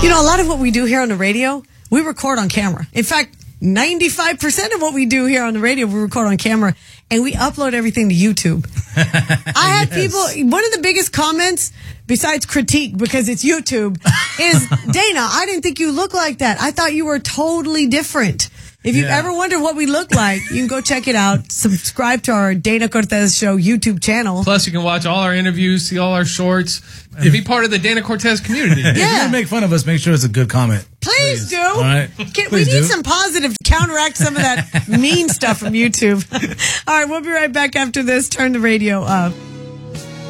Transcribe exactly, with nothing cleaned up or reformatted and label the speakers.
Speaker 1: You know, a lot of what we do here on the radio, we record on camera. In fact, ninety-five percent of what we do here on the radio, we record on camera, and we upload everything to YouTube. I had yes. people, one of the biggest comments, besides critique, because it's YouTube, is, Dana, I didn't think you looked like that. I thought you were totally different. If you've yeah. ever wondered what we look like, you can go check it out. Subscribe to our Dana Cortez Show YouTube channel.
Speaker 2: Plus, you can watch all our interviews, see all our shorts, and be part of the Dana Cortez community.
Speaker 3: Yeah. If you're going to make fun of us, make sure it's a good comment.
Speaker 1: Please, Please. do.
Speaker 3: All right.
Speaker 1: Can,
Speaker 3: Please
Speaker 1: we need
Speaker 3: do.
Speaker 1: some positive to counteract some of that mean stuff from YouTube. All right, we'll be right back after this. Turn the radio up.